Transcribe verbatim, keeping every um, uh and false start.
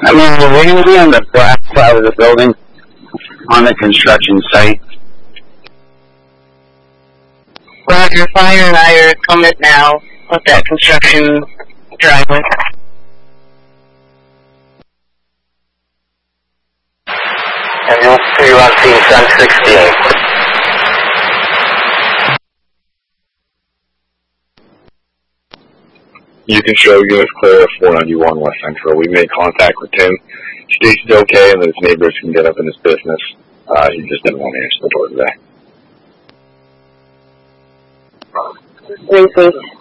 I mean, we're going to be on the black side of the building, on the construction site. Roger, Fire and I are coming now with that construction driveway. And you'll see you on scene ten sixteen. You can show units clear of four ninety-one West Central. We made contact with Tim. Stacy's okay, and that his neighbors can get up in his business. Uh, he just didn't want to answer the door today. Three, three.